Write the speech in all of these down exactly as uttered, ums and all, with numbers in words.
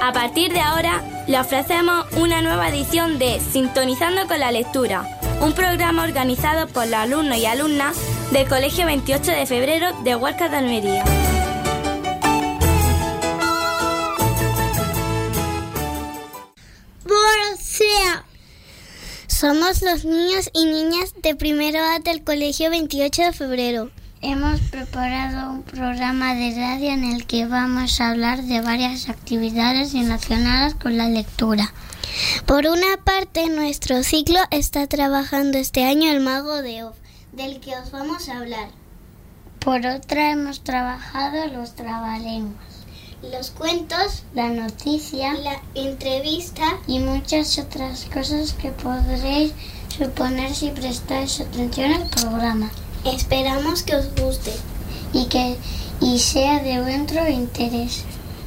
A partir de ahora, le ofrecemos una nueva edición de Sintonizando con la Lectura, un programa organizado por los alumnos y alumnas del Colegio veintiocho de febrero de Huerca de Almería. Borosea. Somos los niños y niñas de primero A del Colegio veintiocho de febrero. Hemos preparado un programa de radio en el que vamos a hablar de varias actividades relacionadas con la lectura. Por una parte, nuestro ciclo está trabajando este año el Mago de Oz, del que os vamos a hablar. Por otra, hemos trabajado los trabalenguas, los cuentos, la noticia, la entrevista y muchas otras cosas que podréis suponer si prestáis atención al programa. Esperamos que os guste y que y sea de vuestro interés.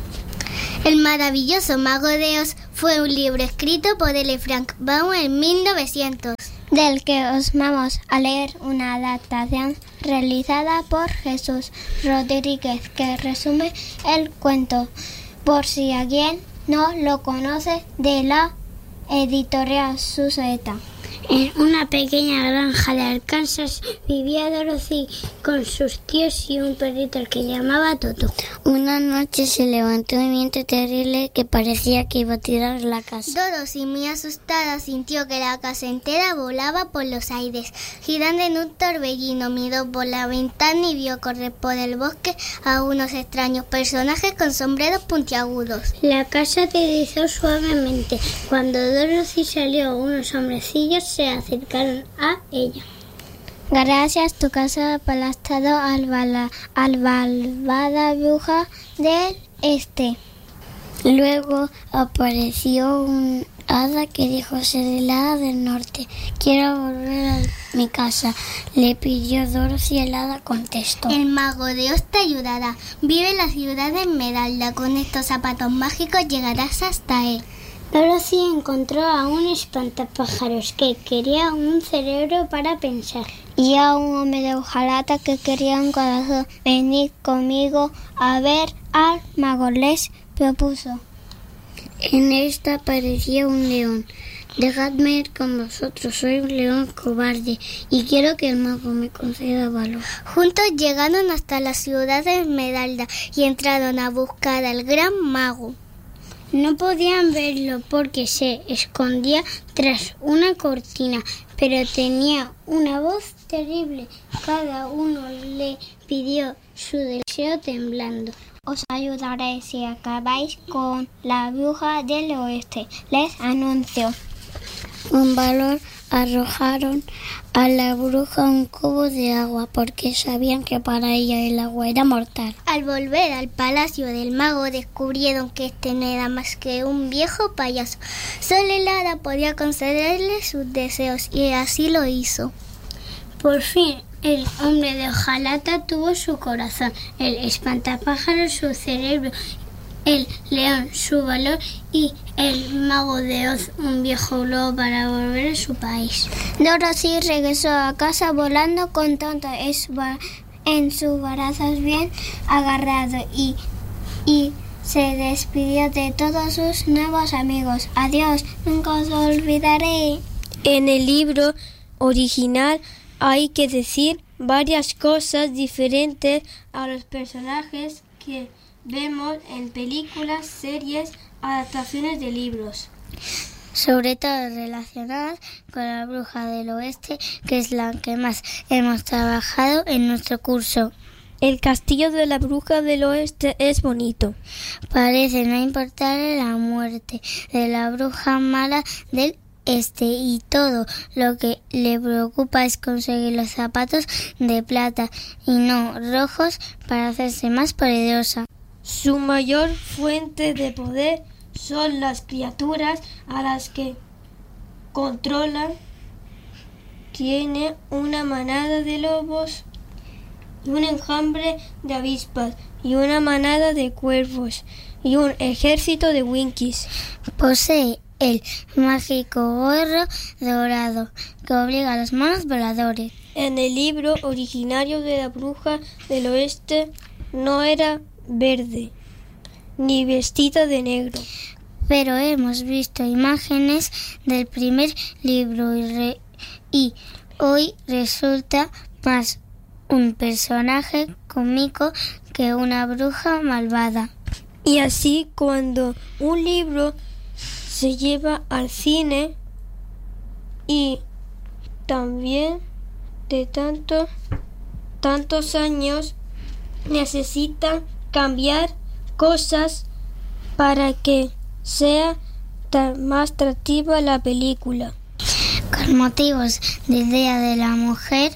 El maravilloso Mago de Oz fue un libro escrito por L. Frank Baum en mil novecientos, del que os vamos a leer una adaptación realizada por Jesús Rodríguez, que resume el cuento, por si alguien no lo conoce, de la editorial Suseta. En una pequeña granja de Arkansas vivía Dorothy con sus tíos y un perrito al que llamaba Toto. Una noche se levantó un viento terrible que parecía que iba a tirar la casa. Dorothy, muy asustada, sintió que la casa entera volaba por los aires. Girando en un torbellino, miró por la ventana y vio correr por el bosque a unos extraños personajes con sombreros puntiagudos. La casa deslizó suavemente. Cuando Dorothy salió, unos hombrecillos se acercaron a ella. Gracias, tu casa aplastado al bala, al malvada bruja del este. Luego apareció un hada que dijo ser el hada del norte. Quiero volver a mi casa, le pidió Dorothy. El hada contestó: el Mago de Oz te ayudará. Vive en la ciudad de Esmeralda. Con estos zapatos mágicos llegarás hasta él. Dorothy encontró a un espantapájaros que quería un cerebro para pensar y a un hombre de hojalata que quería un corazón. Venid conmigo a ver al mago, les propuso. En esta aparecía un león. Dejadme ir con vosotros, soy un león cobarde y quiero que el mago me conceda valor. Juntos llegaron hasta la ciudad de Esmeralda y entraron a buscar al gran mago. No podían verlo porque se escondía tras una cortina, pero tenía una voz terrible. Cada uno le pidió su deseo temblando. Os ayudaré si acabáis con la bruja del oeste, les anuncio. Con valor arrojaron a la bruja un cubo de agua porque sabían que para ella el agua era mortal. Al volver al palacio del mago descubrieron que este no era más que un viejo payaso. Solo el hada podía concederle sus deseos y así lo hizo. Por fin el hombre de hojalata tuvo su corazón, el espantapájaros su cerebro, el león su valor y el Mago de Oz un viejo globo para volver a su país. Dorothy regresó a casa volando contento en sus brazos bien agarrado y, y se despidió de todos sus nuevos amigos. Adiós, nunca os olvidaré. En el libro original hay que decir varias cosas diferentes a los personajes que vemos en películas, series, adaptaciones de libros. Sobre todo relacionadas con la bruja del oeste, que es la que más hemos trabajado en nuestro curso. El castillo de la bruja del oeste es bonito. Parece no importarle la muerte de la bruja mala del este y todo lo que le preocupa es conseguir los zapatos de plata y no rojos para hacerse más poderosa. Su mayor fuente de poder son las criaturas a las que controlan. Tiene una manada de lobos y un enjambre de avispas y una manada de cuervos y un ejército de winkies. Posee el mágico gorro dorado que obliga a los monos voladores. En el libro originario de la bruja del oeste no era verde, ni vestido de negro. Pero hemos visto imágenes del primer libro y, re- y hoy resulta más un personaje cómico que una bruja malvada. Y así, cuando un libro se lleva al cine y también de tanto, tantos años necesita cambiar cosas para que sea más atractiva la película. Con motivos de Día de la Mujer,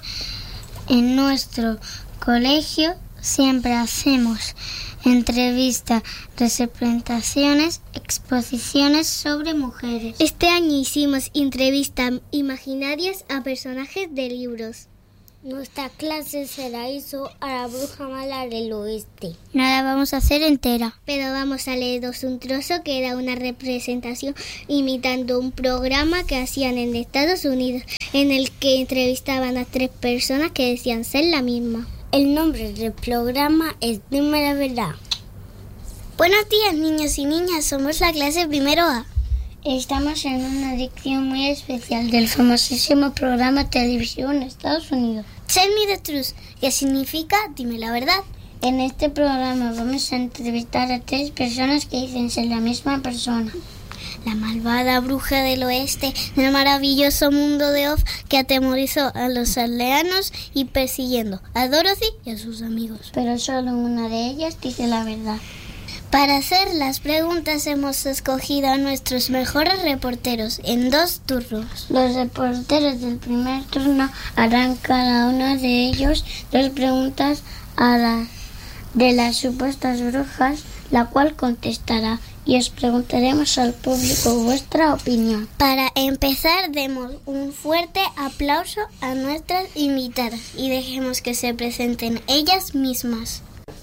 en nuestro colegio siempre hacemos entrevistas, representaciones, exposiciones sobre mujeres. Este año hicimos entrevistas imaginarias a personajes de libros. Nuestra clase se la hizo a la bruja mala del oeste. No la vamos a hacer entera, pero vamos a leeros un trozo que era una representación imitando un programa que hacían en Estados Unidos, en el que entrevistaban a tres personas que decían ser la misma. El nombre del programa es Dime la Verdad. Buenos días, niños y niñas, somos la clase primero A. Estamos en una edición muy especial del famosísimo programa de televisión en Estados Unidos. Tell me the truth, que significa dime la verdad. En este programa vamos a entrevistar a tres personas que dicen ser la misma persona. La malvada bruja del oeste, del maravilloso mundo de Oz que atemorizó a los aldeanos y persiguiendo a Dorothy y a sus amigos. Pero solo una de ellas dice la verdad. Para hacer las preguntas hemos escogido a nuestros mejores reporteros en dos turnos. Los reporteros del primer turno harán cada uno de ellos dos preguntas a la de las supuestas brujas, la cual contestará y os preguntaremos al público vuestra opinión. Para empezar, demos un fuerte aplauso a nuestras invitadas y dejemos que se presenten ellas mismas.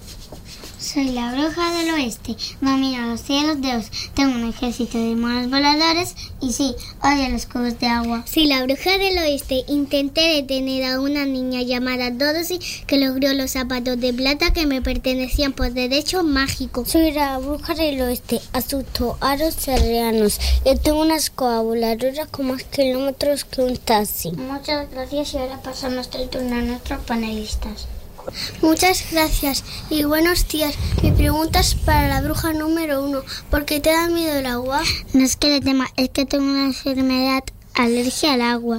Soy la bruja del oeste, domino los cielos de Oz, tengo un ejército de monos voladores y sí, odio los cubos de agua. Soy la bruja del oeste, intenté detener a una niña llamada Dorothy que logró los zapatos de plata que me pertenecían por derecho mágico. Soy la bruja del oeste, asusto a los serranos, yo tengo una escoba voladora con más kilómetros que un taxi. Muchas gracias y ahora pasamos el turno a nuestros panelistas. Muchas gracias y buenos días. Mi pregunta es para la bruja número uno. ¿Por qué te da miedo el agua? No es que le tema, es que tengo una enfermedad, alergia al agua.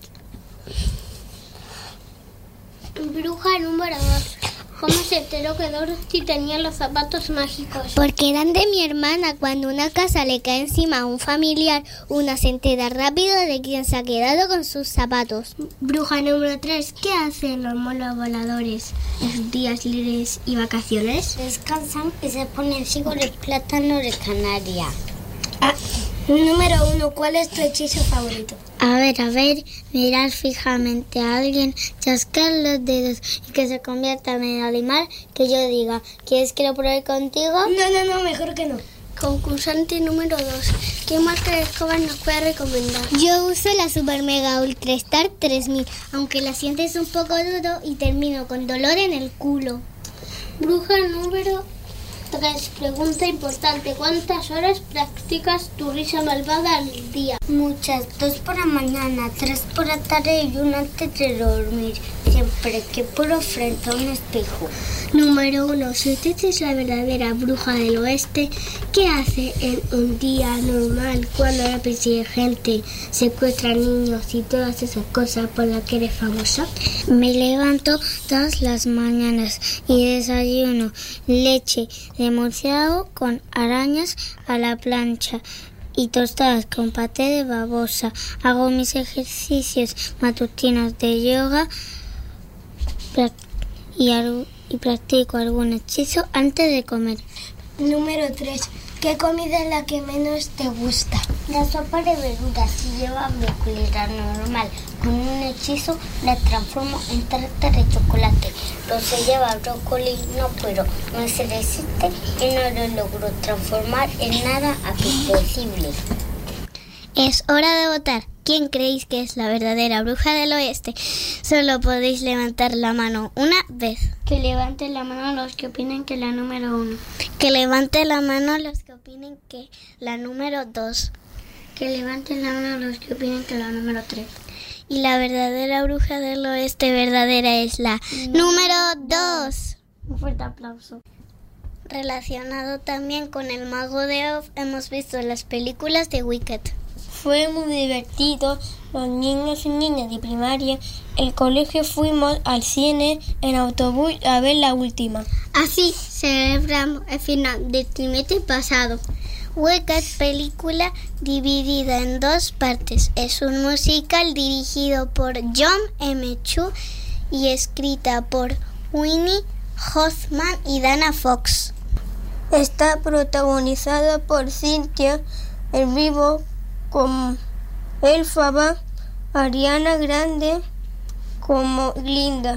Bruja número dos. ¿Cómo se enteró que Dorothy tenía los zapatos mágicos? Porque eran de mi hermana. Cuando una casa le cae encima a un familiar, una se entera rápido de quién se ha quedado con sus zapatos. Bruja número tres. ¿Qué hacen los monos voladores en sus días libres y vacaciones? Descansan y se ponen ciegos de plátano de Canaria. Ah, número uno. ¿Cuál es tu hechizo favorito? A ver, a ver, mirar fijamente a alguien, chascar los dedos y que se convierta en el animal que yo diga. ¿Quieres que lo pruebe contigo? No, no, no, mejor que no. Concursante número dos. ¿Qué marca de escoba nos puede recomendar? Yo uso la Super Mega Ultra Star tres mil, aunque la sientes un poco duro y termino con dolor en el culo. Bruja número tres. Pregunta importante. ¿Cuántas horas practicas tu risa malvada al día? Muchas. Dos por la mañana, tres por la tarde y una antes de dormir. Siempre que puedo frente a un espejo. Número uno. Si usted es la verdadera bruja del oeste, ¿qué hace en un día normal cuando la persigue gente, secuestra niños y todas esas cosas por las que eres famosa? Me levanto todas las mañanas y desayuno leche de murciélago con arañas a la plancha y tostadas con paté de babosa. Hago mis ejercicios matutinos de yoga y, y practico algún hechizo antes de comer. Número tres. ¿Qué comida es la que menos te gusta? La sopa de verduras. Si lleva brócoli normal con un hechizo, la transformo en tarta de chocolate. Pero si lleva brócoli no puedo, no se resiste y no lo logro transformar en nada apetecible. Es hora de votar. quién creéis que es la verdadera bruja del oeste? Solo podéis levantar la mano una vez. Que levanten la mano los que opinen que la número uno. Que levanten la mano los que opinen que la número dos. Que levanten la mano los que opinen que la número tres. Y la verdadera bruja del oeste verdadera es la no. número dos. Un fuerte aplauso. Relacionado también con el mago de Oz, hemos visto las películas de Wicked. Fue muy divertido. Los niños y niñas de primaria, el colegio, fuimos al cine en autobús a ver la última. Así celebramos el final del trimestre pasado. Wicked, película dividida en dos partes. Es un musical dirigido por John M. Chu y escrita por Winnie Hoffman y Dana Fox. Está protagonizada por Cynthia Erivo como Elphaba, Ariana Grande como Glinda.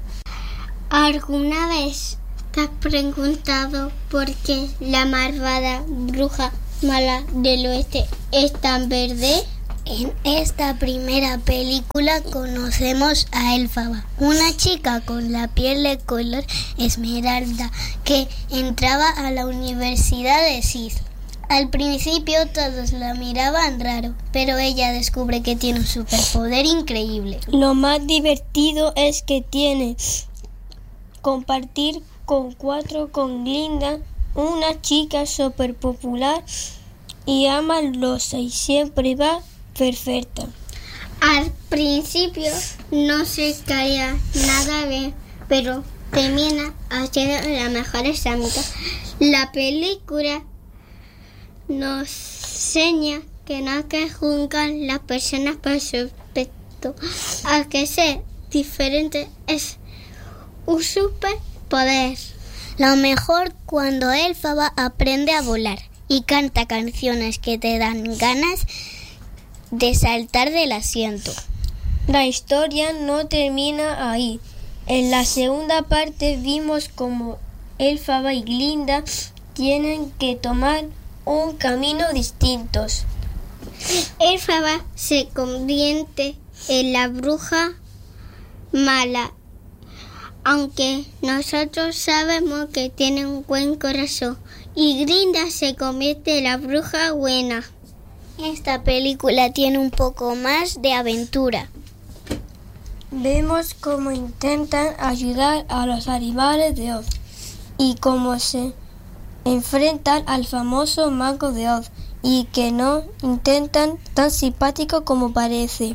¿Alguna vez te has preguntado por qué la malvada bruja mala del oeste es tan verde? En esta primera película conocemos a Elphaba, una chica con la piel de color esmeralda que entraba a la Universidad de Sid. Al principio todos la miraban raro, pero ella descubre que tiene un superpoder increíble. Lo más divertido es que tiene compartir con cuatro con Glinda, una chica súper popular y ama losa y siempre va perfecta. Al principio no se caía nada bien, pero termina haciendo las mejores amigas. La película nos enseña que no hay que juzgar las personas por su aspecto, a que ser diferente es un superpoder. Lo mejor cuando Elphaba aprende a volar y canta canciones que te dan ganas de saltar del asiento. La historia no termina ahí. En la segunda parte vimos cómo Elphaba y Glinda tienen que tomar un camino distintos. Elphaba se convierte en la bruja mala, aunque nosotros sabemos que tiene un buen corazón, y Glinda se convierte en la bruja buena. Esta película tiene un poco más de aventura. Vemos cómo intentan ayudar a los animales de Oz y cómo se enfrentan al famoso mago de Oz y que no intentan tan simpático como parece.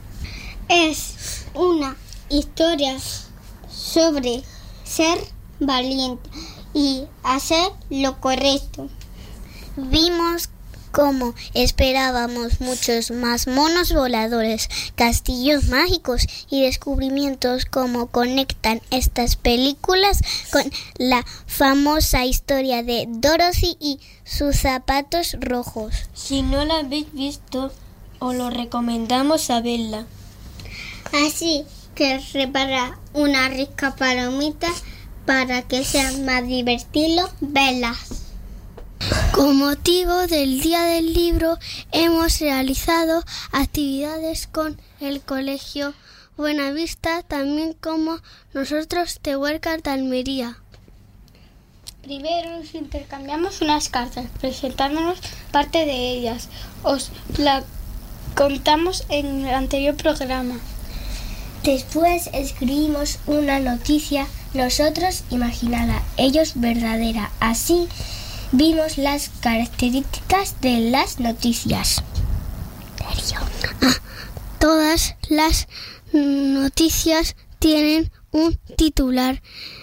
Es una historia sobre ser valiente y hacer lo correcto. Vimos como esperábamos muchos más monos voladores, castillos mágicos y descubrimientos como conectan estas películas con la famosa historia de Dorothy y sus zapatos rojos. Si no la habéis visto, os lo recomendamos a verla. Así que repara una rica palomita para que sea más divertido verlas. Con motivo del Día del Libro hemos realizado actividades con el Colegio Buenavista, también como nosotros de Huércal de Almería. Primero nos intercambiamos unas cartas, presentándonos parte de ellas. Os la contamos en el anterior programa. Después escribimos una noticia, nosotros imaginada, ellos verdadera. Así vimos las características de las noticias. Ah, todas las noticias tienen un titular,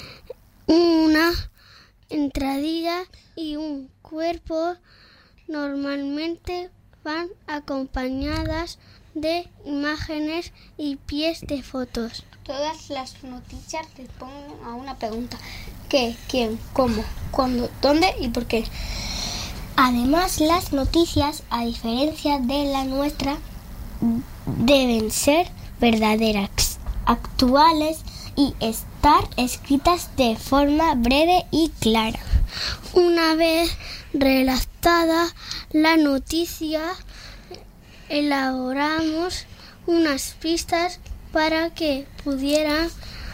una entradilla y un cuerpo. Normalmente van acompañadas de imágenes y pies de fotos. Todas las noticias responden a una pregunta: ¿qué, quién, cómo, cuándo, dónde y por qué? Además, las noticias, a diferencia de la nuestra, deben ser verdaderas, actuales y estar escritas de forma breve y clara. Una vez redactada la noticia, elaboramos unas pistas para que pudieran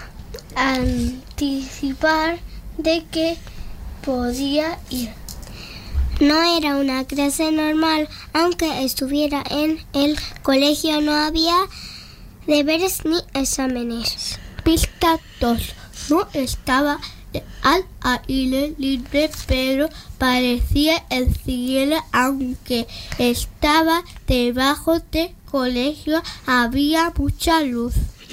anticipar de qué podía ir. No era una clase normal, aunque estuviera en el colegio no había deberes ni exámenes. Pista dos. No estaba al aire libre, pero parecía el cielo, aunque estaba debajo del colegio, había mucha luz.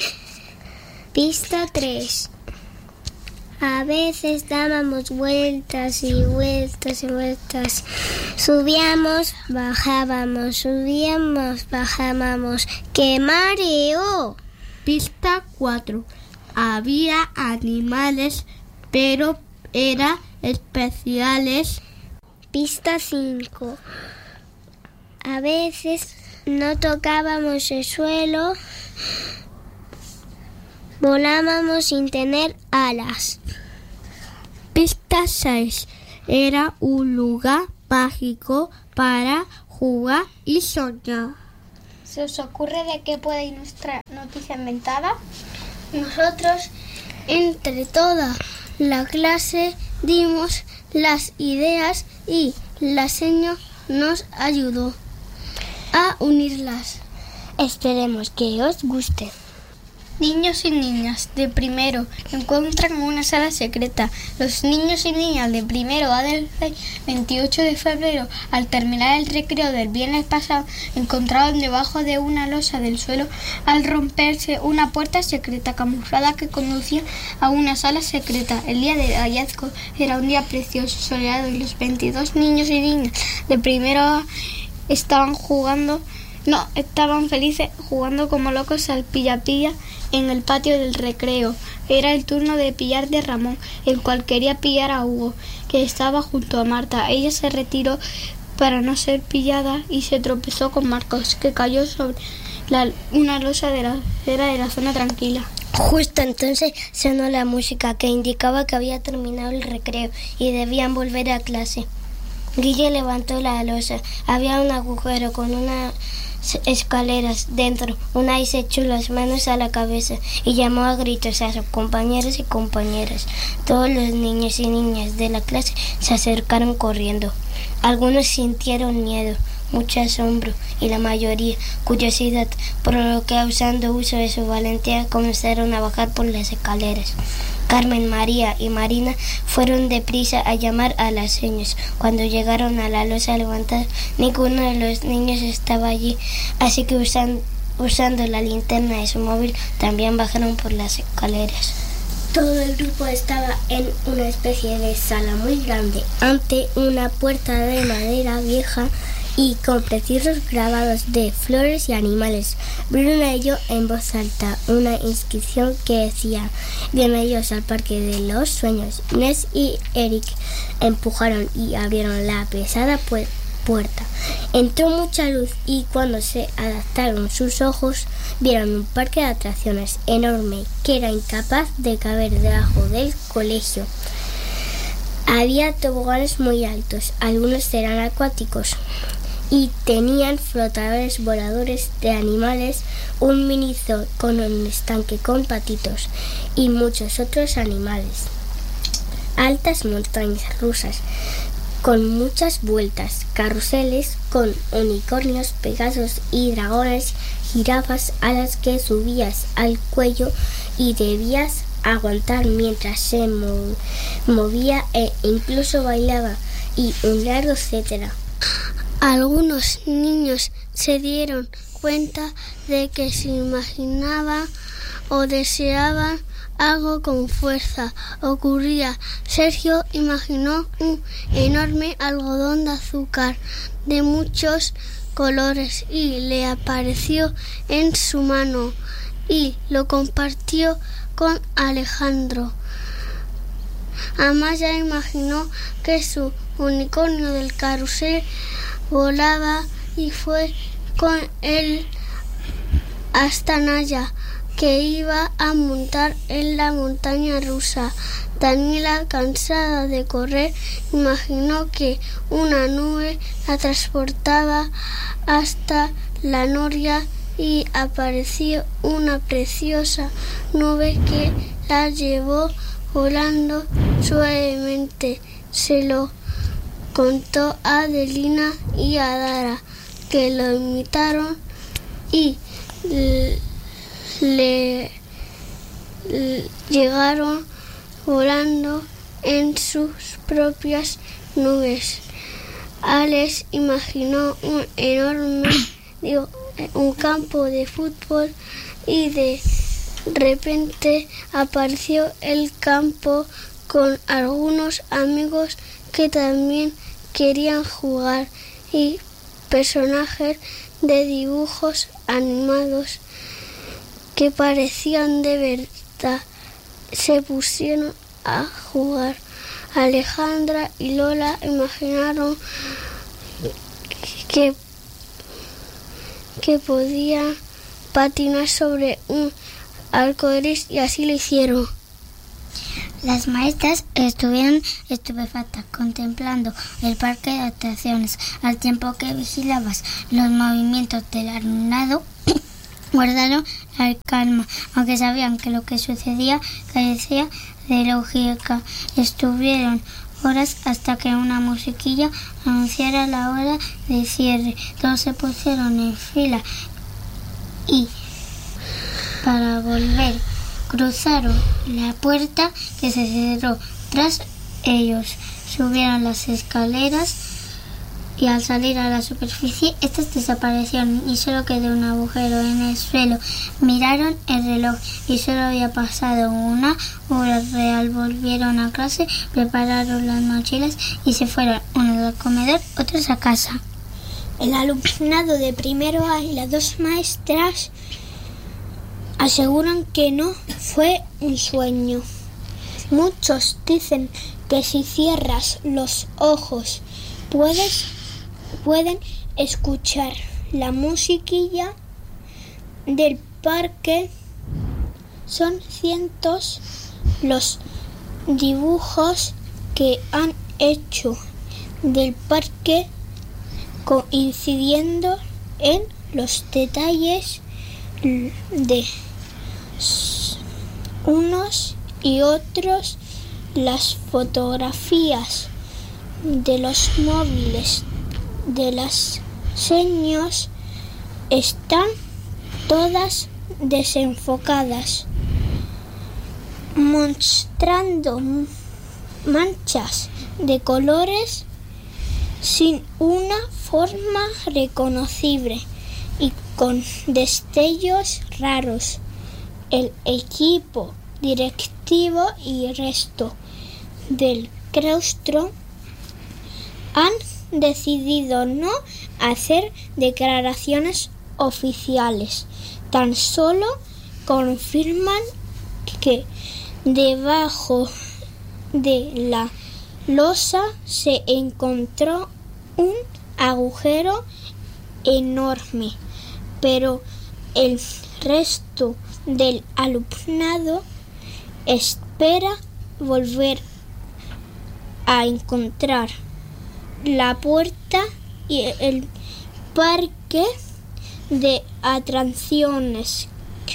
Pista tres. A veces dábamos vueltas y vueltas y vueltas. Subíamos, bajábamos, subíamos, bajábamos. ¡Qué mareo! Pista cuatro. Había animales, pero eran especiales. Pista cinco. A veces no tocábamos el suelo, volábamos sin tener alas. Pista seis. Era un lugar mágico para jugar y soñar. ¿Se os ocurre de qué puede ir nuestra noticia inventada? Nosotros, entre toda la clase, dimos las ideas y la seño nos ayudó a unirlas. Esperemos que os guste. Niños y niñas de primero encuentran una sala secreta. Los niños y niñas de primero A del veintiocho de febrero, al terminar el recreo del viernes pasado, encontraron debajo de una losa del suelo, al romperse, una puerta secreta camuflada que conducía a una sala secreta. El día del hallazgo era un día precioso, soleado, y los veintidós niños y niñas de primero A estaban jugando, no, estaban felices jugando como locos al pilla-pilla en el patio del recreo. Era el turno de pillar de Ramón, el cual quería pillar a Hugo, que estaba junto a Marta. Ella se retiró para no ser pillada y se tropezó con Marcos, que cayó sobre la, una losa de la acera de la zona tranquila. Justo entonces sonó la música que indicaba que había terminado el recreo y debían volver a clase. Guille levantó la losa. Había un agujero con unas escaleras dentro. Unai se echó las manos a la cabeza y llamó a gritos a sus compañeros y compañeras. Todos los niños y niñas de la clase se acercaron corriendo. Algunos sintieron miedo, mucho asombro y la mayoría curiosidad, por lo que, usando uso de su valentía, comenzaron a bajar por las escaleras. Carmen, María y Marina fueron deprisa a llamar a las señas. Cuando llegaron a la losa levantada, ninguno de los niños estaba allí, así que usando, usando la linterna de su móvil, también bajaron por las escaleras. Todo el grupo estaba en una especie de sala muy grande, ante una puerta de madera vieja y con precisos grabados de flores y animales. Bruno leyó en voz alta una inscripción que decía: bienvenidos al Parque de los Sueños. Inés y Eric empujaron y abrieron la pesada pu- puerta. Entró mucha luz y cuando se adaptaron sus ojos, vieron un parque de atracciones enorme que era incapaz de caber debajo del colegio. Había toboganes muy altos, algunos eran acuáticos y tenían flotadores voladores de animales, un mini zoo con un estanque con patitos y muchos otros animales. Altas montañas rusas con muchas vueltas, carruseles con unicornios, pegasos y dragones, jirafas a las que subías al cuello y debías aguantar mientras se mov- movía e incluso bailaba, y un largo etcétera. Algunos niños se dieron cuenta de que se imaginaban o deseaban algo con fuerza. Ocurría. Sergio imaginó un enorme algodón de azúcar de muchos colores y le apareció en su mano y lo compartió con Alejandro. Amaya imaginó que su unicornio del carrusel volaba y fue con él hasta Naya, que iba a montar en la montaña rusa. Daniela, cansada de correr, imaginó que una nube la transportaba hasta la noria y apareció una preciosa nube que la llevó volando suavemente. Se lo contó a Adelina y a Dara, que lo imitaron y le, le, le llegaron volando en sus propias nubes. Alex imaginó un enorme digo, un campo de fútbol y de repente apareció el campo con algunos amigos que también querían jugar y personajes de dibujos animados que parecían de verdad. Se pusieron a jugar. Alejandra y Lola imaginaron que, que podían patinar sobre un arcoíris y así lo hicieron. Las maestras estuvieron estupefactas contemplando el parque de atracciones al tiempo que vigilabas los movimientos del alumnado. Guardaron la calma, aunque sabían que lo que sucedía carecía de lógica. Estuvieron horas hasta que una musiquilla anunciara la hora de cierre. Todos se pusieron en fila y para volver cruzaron la puerta que se cerró tras ellos. Subieron las escaleras y al salir a la superficie, estas desaparecieron y solo quedó un agujero en el suelo. Miraron el reloj y solo había pasado una hora real. Volvieron a clase, prepararon las mochilas y se fueron, unos al comedor, otros a casa. El alumnado de primero A y las dos maestras aseguran que no fue un sueño. Muchos dicen que si cierras los ojos puedes pueden escuchar la musiquilla del parque. Son cientos los dibujos que han hecho del parque, coincidiendo en los detalles de unos y otros. Las fotografías de los móviles de las señas están todas desenfocadas, mostrando manchas de colores sin una forma reconocible y con destellos raros. El equipo directivo y el resto del claustro han decidido no hacer declaraciones oficiales. Tan solo confirman que debajo de la losa se encontró un agujero enorme, pero el resto del alumnado espera volver a encontrar la puerta y el parque de atracciones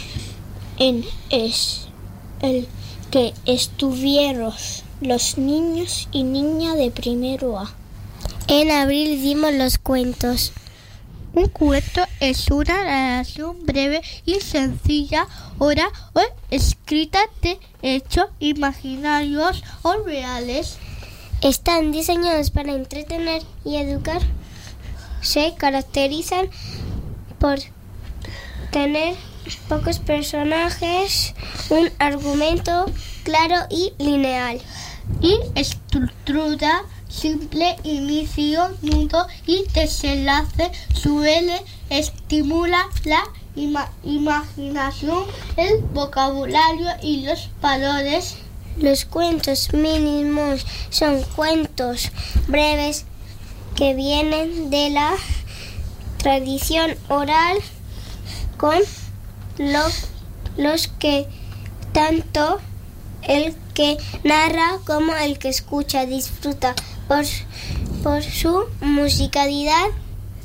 en es el que estuvieron los niños y niñas de primero A. En abril dimos los cuentos. Un cuento es una narración breve y sencilla, oral o escrita de hechos imaginarios o reales. Están diseñados para entretener y educar. Se caracterizan por tener pocos personajes, un argumento claro y lineal. Y estructura simple, inicio, nudo y desenlace. Suele estimular la ima- imaginación, el vocabulario y los valores. Los cuentos mínimos son cuentos breves que vienen de la tradición oral, con lo, los que tanto el que narra como el que escucha disfruta por, por su musicalidad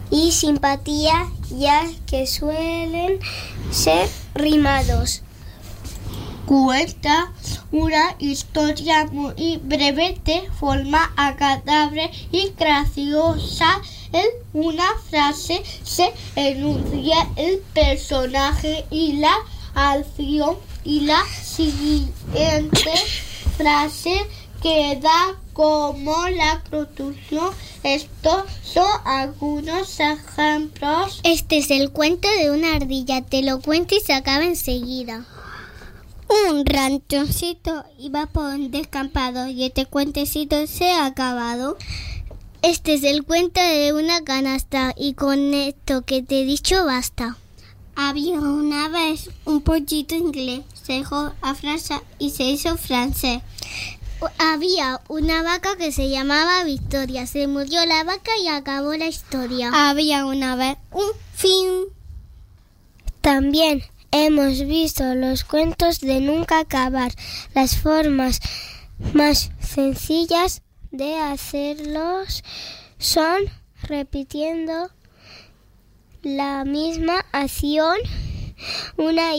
y simpatía, ya que suelen ser rimados. Cuenta una historia muy breve de forma agradable y graciosa. En una frase se enuncia el personaje y la acción, y la siguiente frase queda como la conclusión. Estos son algunos ejemplos. Este es el cuento de una ardilla. Te lo cuento y se acaba enseguida. Un ranchoncito iba por un descampado y este cuentecito se ha acabado. Este es el cuento de una canasta y con esto que te he dicho basta. Había una vez un pollito inglés, se dejó a Francia y se hizo francés. Había una vaca que se llamaba Victoria, se murió la vaca y acabó la historia. Había una vez un fin. También hemos visto los cuentos de nunca acabar. Las formas más sencillas de hacerlos son repitiendo la misma acción una y